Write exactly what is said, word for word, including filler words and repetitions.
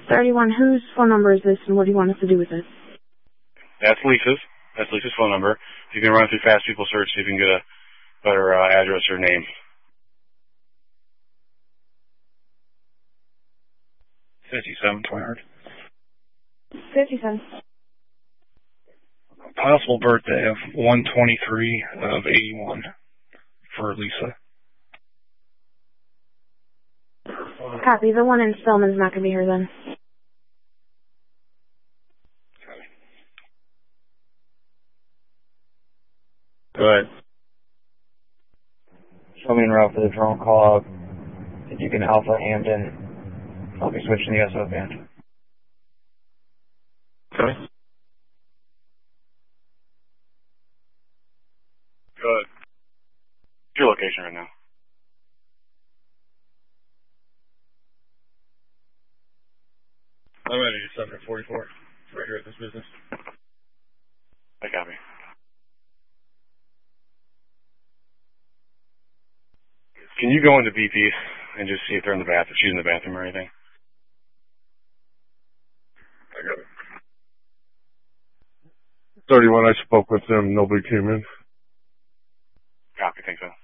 thirty-one, whose phone number is this and what do you want us to do with it? That's Lisa's. That's Lisa's phone number. If you can run through Fast People Search, see if you can get a better uh, address or name. fifty-seven Twinard. fifty-seven. Possible birthday of one twenty-three of eighty-one for Lisa. Copy. The one in Spellman's not going to be here then. Go ahead. Show me en route for the drone call out. If you can Alpha Hampton, I'll be switching the S O band. Okay. Good. What's your location right now? I'm at eighty-seven forty-four. Right here at this business. I copy. Can you go into B P and just see if they're in the bathroom, she's in the bathroom or anything? I got it. thirty-one, I spoke with them. Nobody came in. Copy, think so.